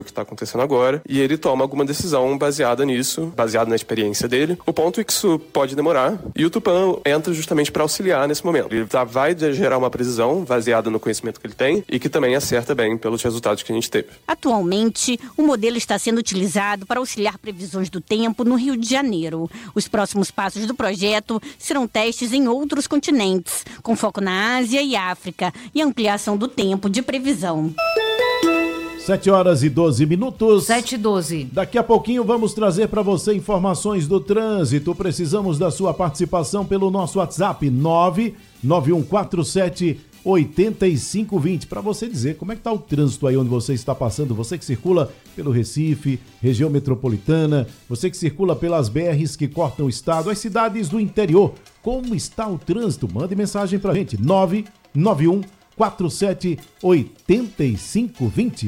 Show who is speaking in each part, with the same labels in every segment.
Speaker 1: que está acontecendo agora, e ele toma alguma decisão baseada nisso, baseada na experiência dele. O ponto é que isso pode demorar, e o Tupã entra justamente para auxiliar nesse momento. Ele vai gerar uma previsão baseada no conhecimento que ele tem e que também acerta bem pelos resultados que a gente teve.
Speaker 2: Atualmente, o modelo está sendo utilizado para auxiliar previsões do tempo no Rio de Janeiro. Os próximos passos do projeto serão testes em outros continentes, com foco na Ásia e África, e ampliação do tempo de previsão.
Speaker 3: 7h12.
Speaker 4: 7h12.
Speaker 3: Daqui a pouquinho vamos trazer para você informações do trânsito. Precisamos da sua participação pelo nosso WhatsApp 991478520, para você dizer como é que está o trânsito aí onde você está passando, você que circula pelo Recife, região metropolitana, você que circula pelas BRs que cortam o estado, as cidades do interior. Como está o trânsito? Mande mensagem para a gente, 991478520.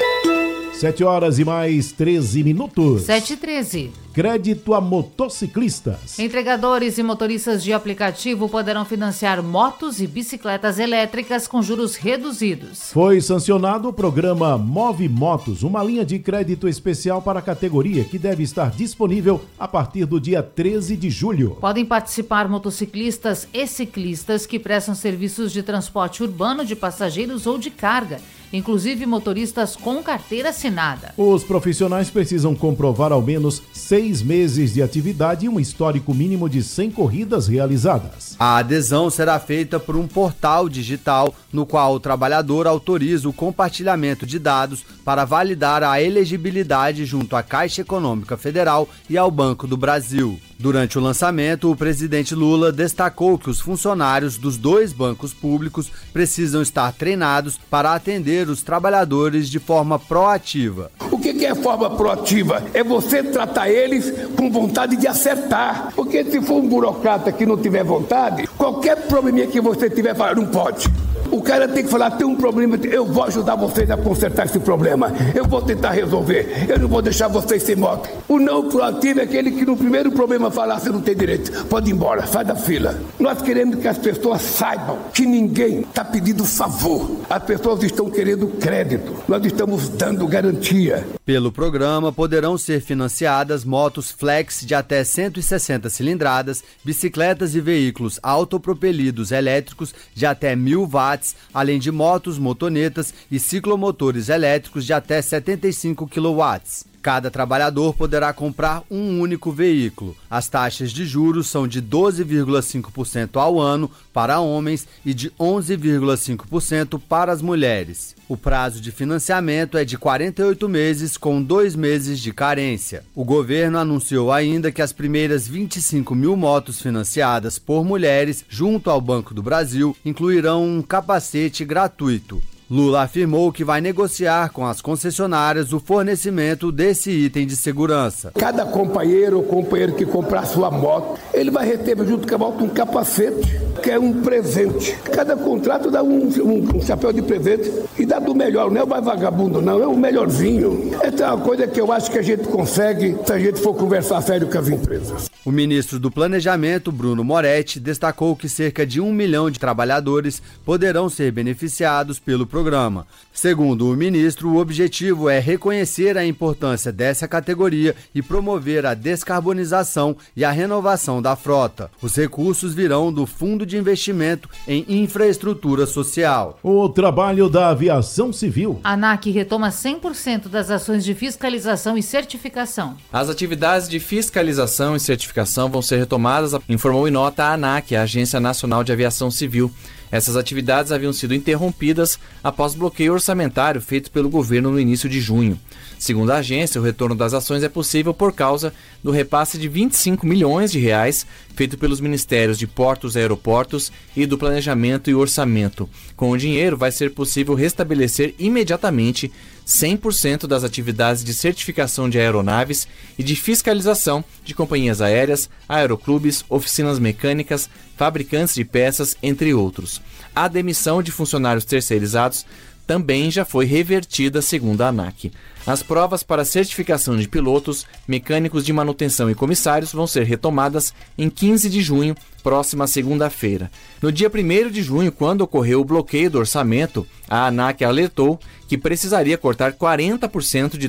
Speaker 3: 7h13.
Speaker 4: 7h13.
Speaker 3: Crédito a motociclistas.
Speaker 4: Entregadores e motoristas de aplicativo poderão financiar motos e bicicletas elétricas com juros reduzidos.
Speaker 3: Foi sancionado o programa Move Motos, uma linha de crédito especial para a categoria que deve estar disponível a partir do dia 13 de julho.
Speaker 4: Podem participar motociclistas e ciclistas que prestam serviços de transporte urbano de passageiros ou de carga, inclusive motoristas com carteira assinada.
Speaker 3: Os profissionais precisam comprovar ao menos 6 meses de atividade e um histórico mínimo de 100 corridas realizadas.
Speaker 5: A adesão será feita por um portal digital no qual o trabalhador autoriza o compartilhamento de dados para validar a elegibilidade junto à Caixa Econômica Federal e ao Banco do Brasil. Durante o lançamento, o presidente Lula destacou que os funcionários dos 2 bancos públicos precisam estar treinados para atender os trabalhadores de forma proativa.
Speaker 6: O que é forma proativa? É você tratar eles com vontade de acertar. Porque se for um burocrata que não tiver vontade, qualquer probleminha que você tiver, fala, não pode. O cara tem que falar, tem um problema, eu vou ajudar vocês a consertar esse problema. Eu vou tentar resolver. Eu não vou deixar vocês sem moto. O não proativo é aquele que no primeiro problema falar, você não tem direito. Pode ir embora, sai da fila. Nós queremos que as pessoas saibam que ninguém está pedindo favor. As pessoas estão querendo crédito. Nós estamos dando garantia.
Speaker 5: Pelo programa, poderão ser financiadas motos flex de até 160 cilindradas, bicicletas e veículos autopropelidos elétricos de até 1000 watts, além de motos, motonetas e ciclomotores elétricos de até 75 kW. Cada trabalhador poderá comprar um único veículo. As taxas de juros são de 12,5% ao ano para homens e de 11,5% para as mulheres. O prazo de financiamento é de 48 meses, com 2 meses de carência. O governo anunciou ainda que as primeiras 25 mil motos financiadas por mulheres junto ao Banco do Brasil incluirão um capacete gratuito. Lula afirmou que vai negociar com as concessionárias o fornecimento desse item de segurança.
Speaker 6: Cada companheiro ou companheiro que comprar sua moto, ele vai receber junto com a moto um capacete, que é um presente. Cada contrato dá um chapéu de presente e dá do melhor, não é o mais vagabundo não, é o melhorzinho. Essa é uma coisa que eu acho que a gente consegue se a gente for conversar sério com as empresas.
Speaker 5: O ministro do Planejamento, Bruno Moretti, destacou que cerca de 1 milhão de trabalhadores poderão ser beneficiados pelo programa. Segundo o ministro, o objetivo é reconhecer a importância dessa categoria e promover a descarbonização e a renovação da frota. Os recursos virão do Fundo de Investimento em Infraestrutura Social.
Speaker 3: O trabalho da aviação civil.
Speaker 4: A ANAC retoma 100% das ações de fiscalização e certificação.
Speaker 7: As atividades de fiscalização e certificação vão ser retomadas, informou em nota a ANAC, a Agência Nacional de Aviação Civil. Essas atividades haviam sido interrompidas após bloqueio orçamentário feito pelo governo no início de junho. Segundo a agência, o retorno das ações é possível por causa do repasse de 25 milhões de reais feito pelos Ministérios de Portos e Aeroportos e do Planejamento e Orçamento. Com o dinheiro, vai ser possível restabelecer imediatamente 100% das atividades de certificação de aeronaves e de fiscalização de companhias aéreas, aeroclubes, oficinas mecânicas, fabricantes de peças, entre outros. A demissão de funcionários terceirizados também já foi revertida, segundo a ANAC. As provas para certificação de pilotos, mecânicos de manutenção e comissários vão ser retomadas em 15 de junho, próxima segunda-feira. No dia 1º de junho, quando ocorreu o bloqueio do orçamento, a ANAC alertou que precisaria cortar 40% de